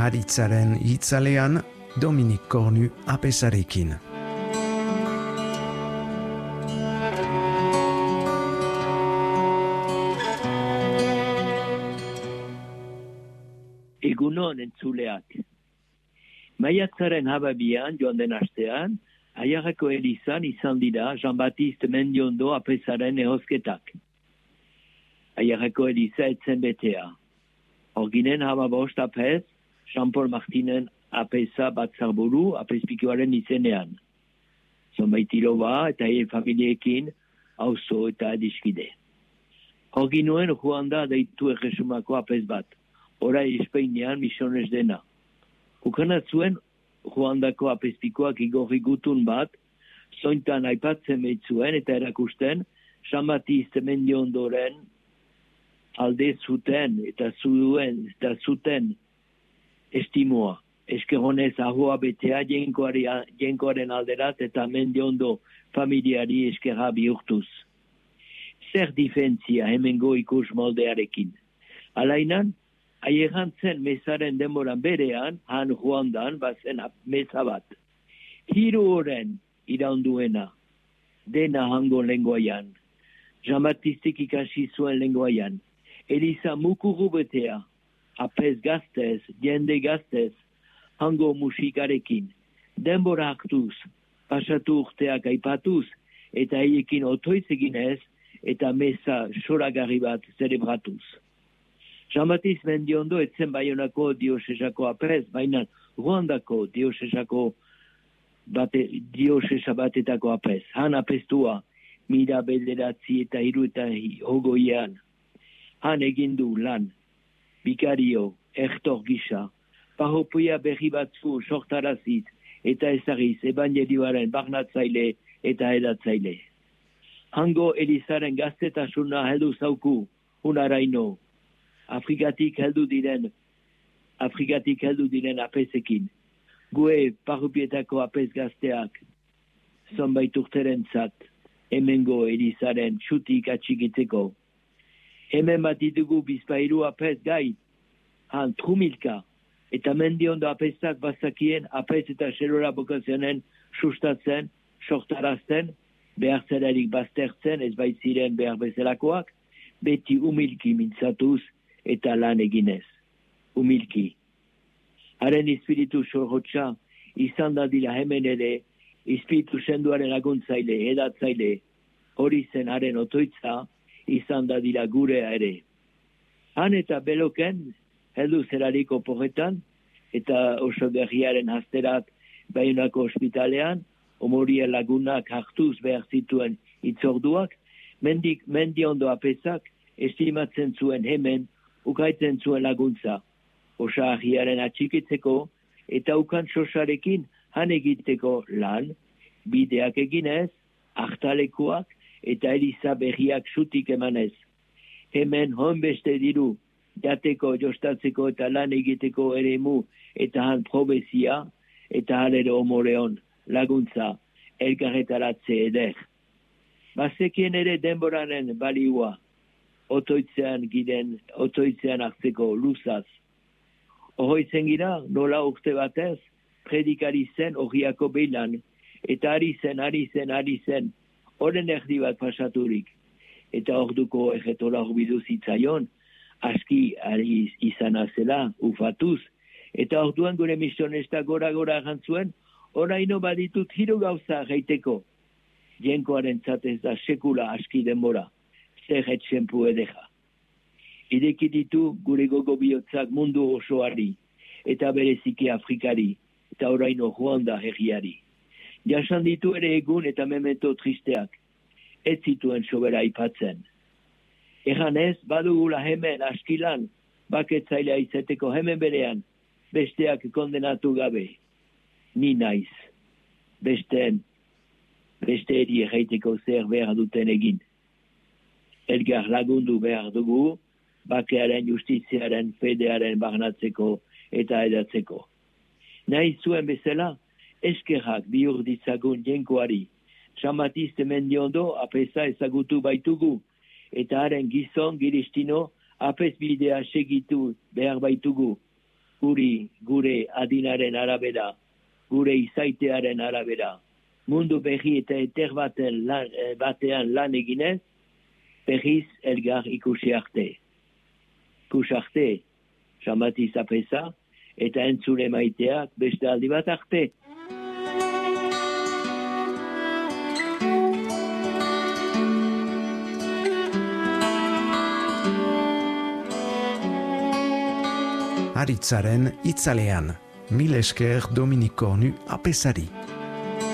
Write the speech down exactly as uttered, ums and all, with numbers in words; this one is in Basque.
Haritzaren itzalean Dominik Kornu apesarekin. Egunon entzuleak. Maiatzaren hababian joan den astean, Aiarako elizan izan dira Jean-Baptiste Mendiondo apesaren ehozketak. Aiarako eliza etzen betea. Orginen hababost apes, Jean-Paul Martinen apesa batzarburu apespikioaren izenean. Zonbait iloba eta hien familiekin auzo eta adiskide. Orginuen Juanda deitu erresumako apes bat. Orai Espeinean misiones dena. Ukanatzuen Juandako apespikoak igorri gutun bat, zointan aipatzen meitzuen eta erakusten Jean-Baptiste Mendiondoren alde zuten eta zuen eta zuten estimoa. Eskeronez ahoa betea jenkoaren alderat eta Mendiondo familiari eskerra bihurtuz. Zer difentzia hemengo ikus moldearekin. Alainan, aierantzen mesaren demoran berean, han Juandan, bazen mesa bat. Hiru oren iraunduena, dena hango lenguaian. Jean-Baptistik ikasi zuen lenguaian. Eliza mukuru betea, apes gaztez, jende gaztez, hango musikarekin. Denbora hartuz, pasatu urteak aipatuz, eta haiekin otoiz eginez, eta mesa soragarri bat zerebratuz. Jean-Baptiste Mendiondo etzen Baionako diosesako apes, baina Ruandako diosesako bate, diosesa batetako apes. Han apestua, mira bederatzi eta hiru eta hogoian. Han egindu lan, bikario, ertor gisa, pahopoia berri batzu sortarazit eta ezagiz evangelioaren barnatzaile eta edatzaile. Hango elizaren gaztetasuna heldu zauku, unaraino, Afrikatik heldu diren, Afrikatik heldu diren apesekin. Gue parrupietako apes gazteak, zonbait urterentzat, hemengo elizaren txutik atxikitzeko. Hemen bat ditugu bizpairu apes gai, han trumilka, eta Mendiondo apesak bazakien apes eta xerora bokazionen sustatzen, sortarazten, behar zelarik baztertzen, ez baitziren behar bezalakoak, beti umilki mintzatuz, eta lan eginez, umilki. Haren espiritu sorrotxa izan dadila hemen ere, espiritu senduaren laguntzaile, edatzaile, hori zen haren otoitza izan dadila gurea ere. Han eta beloken, heldu zerariko porretan, eta oso gerriaren hasterat Baionako ospitalean, omorien lagunak hartuz behar zituen itzorduak, mendik Mendiondo apesak estimatzen zuen hemen, ukaitzen zuen laguntza, osa ahiaren atxikitzeko, eta ukan sosarekin han egiteko lan, bideak eginez, hartalekuak, eta eliza berriak sutik emanez. Hemen honbeste diru, jateko, jostatzeko eta lan egiteko eremu, eta han probezia, eta halere omoreon, laguntza, elkarretaratze eder. Bazekien ere denboranen baliua, otoitzean giden, otoitzean hartzeko luzaz. Ohoitzen gira, nola urte batez, predikari zen horiako beilan, eta ari zen, ari zen, ari zen, horren erdi bat pasaturik. Eta orduko erretola horbidu zitzaion, aski ari izan azela, ufatuz, eta orduan gure misionesta gora-gora agantzuen, oraino baditut hiru gauza gaiteko. Jenkoaren zatez da sekula aski denbora. Zer etxempu edeja. Ideki ditu gure gogo bihotzak mundu osoari, eta bereziki Afrikari, eta oraino Juanda herriari. Jasan ditu ere egun eta memento tristeak, ez zituen sobera aipatzen. Eganez, badugula hemen askilan, baketzailea izeteko hemen berean, besteak kondenatu gabe. Ni naiz. Besteen, beste eri erraiteko zer behar duten egin. Elgar lagundu behar dugu, bakearen, justiziaren, fedearen barnatzeko eta edatzeko. Nahi zuen bezala, eskerrak bihur ditzagun jenkoari. Jean-Baptiste Mendiondo apesa ezagutu baitugu, eta haren gizon giristino apes bidea segitu behar baitugu. guri gure adinaren arabera, gure izaitearen arabera, mundu berri eta eter baten lan, batean lan eginez, berriz elgar ikusi arte. Ikus arte, Jean-Baptiste Apeza, eta entzule maiteak beste aldi bat arte. Aritzaren itzalean, mil esker Dominik Kornu Apezari.